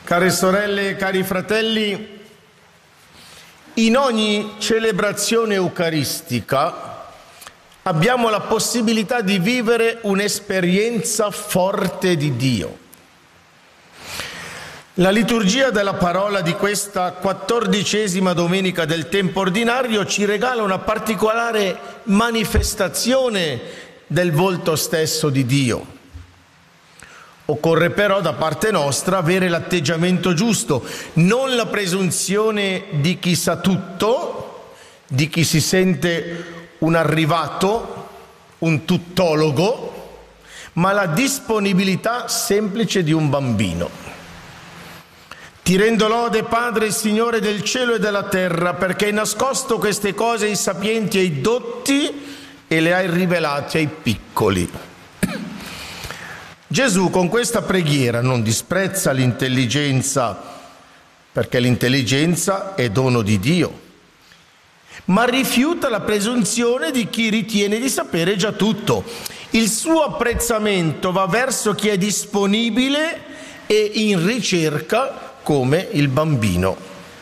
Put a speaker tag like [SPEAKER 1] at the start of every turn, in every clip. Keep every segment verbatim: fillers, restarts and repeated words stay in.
[SPEAKER 1] Care sorelle e cari fratelli, in ogni celebrazione eucaristica abbiamo la possibilità di vivere un'esperienza forte di Dio. La liturgia della parola di questa quattordicesima domenica del tempo ordinario ci regala una particolare manifestazione del volto stesso di Dio. Occorre però da parte nostra avere l'atteggiamento giusto, non la presunzione di chi sa tutto, di chi si sente un arrivato, un tuttologo, ma la disponibilità semplice di un bambino. Ti rendo lode, Padre, Signore del cielo e della terra, perché hai nascosto queste cose ai sapienti e ai dotti e le hai rivelate ai piccoli. Gesù con questa preghiera non disprezza l'intelligenza, perché l'intelligenza è dono di Dio, ma rifiuta la presunzione di chi ritiene di sapere già tutto. Il suo apprezzamento va verso chi è disponibile e in ricerca come il bambino.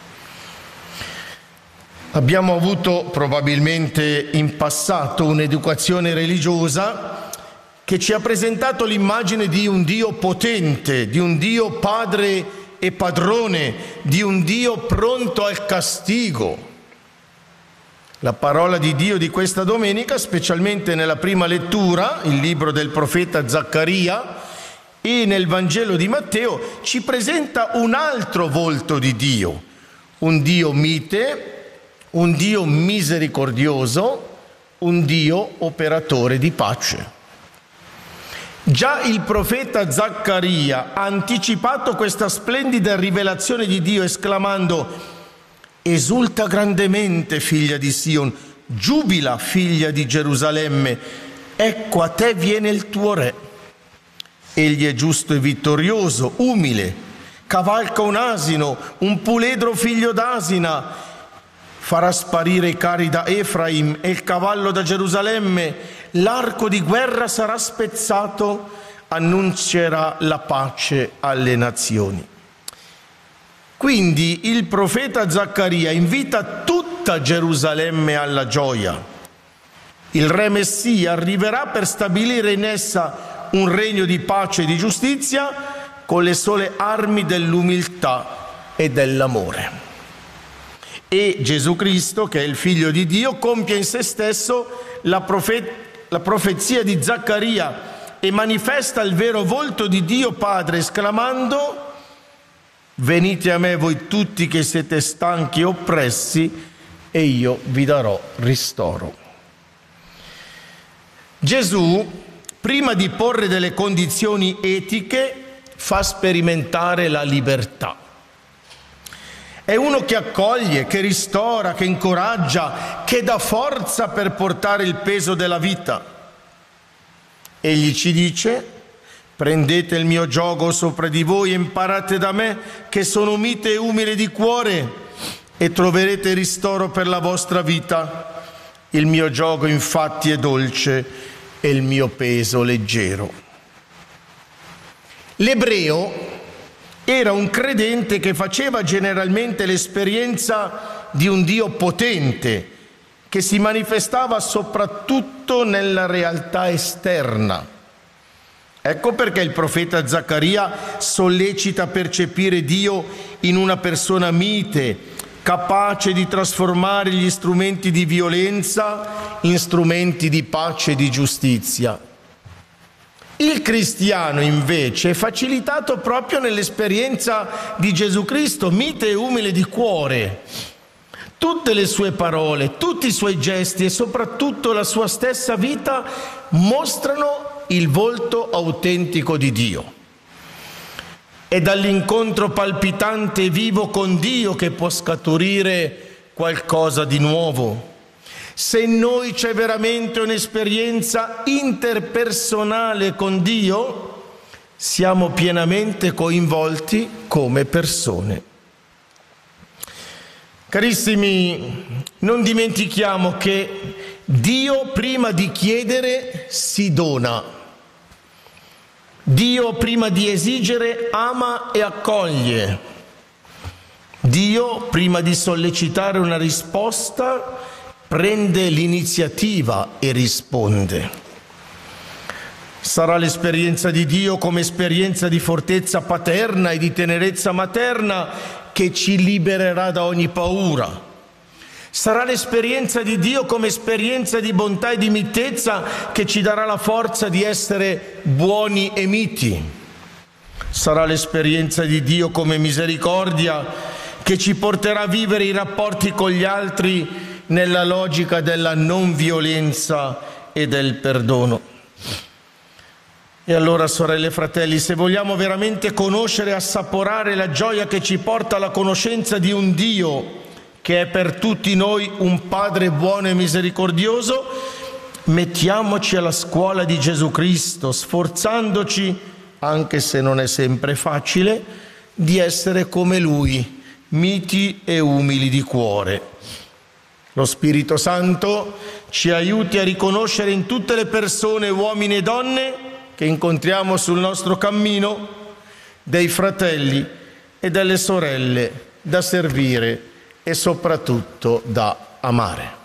[SPEAKER 1] Abbiamo avuto probabilmente in passato un'educazione religiosa che ci ha presentato l'immagine di un Dio potente, di un Dio padre e padrone, di un Dio pronto al castigo. La parola di Dio di questa domenica, specialmente nella prima lettura, il libro del profeta Zaccaria, e nel Vangelo di Matteo, ci presenta un altro volto di Dio, un Dio mite, un Dio misericordioso, un Dio operatore di pace. Già il profeta Zaccaria ha anticipato questa splendida rivelazione di Dio esclamando: esulta grandemente, figlia di Sion, giubila, figlia di Gerusalemme, ecco a te viene il tuo re. Egli è giusto e vittorioso, umile, cavalca un asino, un puledro figlio d'asina, farà sparire i carri da Efraim e il cavallo da Gerusalemme, l'arco di guerra sarà spezzato, annuncerà la pace alle nazioni. Quindi il profeta Zaccaria invita tutta Gerusalemme alla gioia. Il re Messia arriverà per stabilire in essa un regno di pace e di giustizia con le sole armi dell'umiltà e dell'amore. E Gesù Cristo, che è il Figlio di Dio, compie in se stesso la, profe- la profezia di Zaccaria e manifesta il vero volto di Dio Padre, esclamando: venite a me voi tutti che siete stanchi e oppressi, e io vi darò ristoro. Gesù, prima di porre delle condizioni etiche, fa sperimentare la libertà. È uno che accoglie, che ristora, che incoraggia, che dà forza per portare il peso della vita. Egli ci dice: prendete il mio giogo sopra di voi e imparate da me, che sono mite e umile di cuore, e troverete ristoro per la vostra vita. Il mio giogo infatti è dolce e il mio peso leggero. L'ebreo era un credente che faceva generalmente l'esperienza di un Dio potente, che si manifestava soprattutto nella realtà esterna. Ecco perché il profeta Zaccaria sollecita a percepire Dio in una persona mite, capace di trasformare gli strumenti di violenza in strumenti di pace e di giustizia. Il cristiano invece è facilitato proprio nell'esperienza di Gesù Cristo, mite e umile di cuore. Tutte le sue parole, tutti i suoi gesti e soprattutto la sua stessa vita mostrano il volto autentico di Dio. È dall'incontro palpitante e vivo con Dio che può scaturire qualcosa di nuovo. Se in noi c'è veramente un'esperienza interpersonale con Dio, siamo pienamente coinvolti come persone. Carissimi, non dimentichiamo che Dio prima di chiedere si dona. Dio, prima di esigere, ama e accoglie. Dio, prima di sollecitare una risposta, prende l'iniziativa e risponde. Sarà l'esperienza di Dio come esperienza di fortezza paterna e di tenerezza materna che ci libererà da ogni paura. Sarà l'esperienza di Dio come esperienza di bontà e di mitezza che ci darà la forza di essere buoni e miti. Sarà l'esperienza di Dio come misericordia che ci porterà a vivere i rapporti con gli altri nella logica della non violenza e del perdono. E allora, sorelle e fratelli, se vogliamo veramente conoscere e assaporare la gioia che ci porta alla conoscenza di un Dio che è per tutti noi un Padre buono e misericordioso, mettiamoci alla scuola di Gesù Cristo, sforzandoci, anche se non è sempre facile, di essere come Lui, miti e umili di cuore. Lo Spirito Santo ci aiuti a riconoscere in tutte le persone, uomini e donne, che incontriamo sul nostro cammino, dei fratelli e delle sorelle da servire e soprattutto da amare.